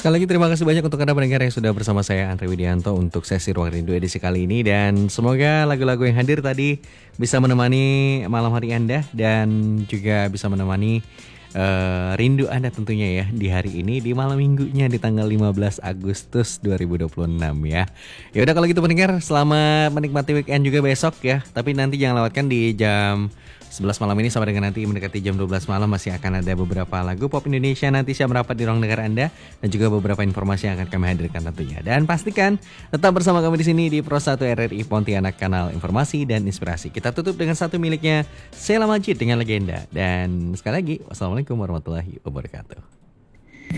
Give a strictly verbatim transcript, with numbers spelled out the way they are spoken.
Sekali lagi terima kasih banyak untuk Anda pendengar yang sudah bersama saya Andre Widianto untuk sesi Ruang Rindu edisi kali ini. Dan semoga lagu-lagu yang hadir tadi bisa menemani malam hari Anda dan juga bisa menemani uh, rindu Anda tentunya ya di hari ini, di malam minggunya di tanggal lima belas Agustus dua ribu dua puluh enam ya. Ya udah kalau gitu pendengar, selamat menikmati weekend juga besok ya. Tapi nanti jangan lewatkan di jam sebelas malam ini sampai dengan nanti mendekati jam dua belas malam masih akan ada beberapa lagu pop Indonesia nanti siap merapat di ruang dengar Anda dan juga beberapa informasi yang akan kami hadirkan tentunya. Dan pastikan tetap bersama kami di sini di Pro satu R R I Pontianak, kanal informasi dan inspirasi. Kita tutup dengan satu miliknya Sheila Majid dengan Legenda. Dan sekali lagi wassalamualaikum warahmatullahi wabarakatuh.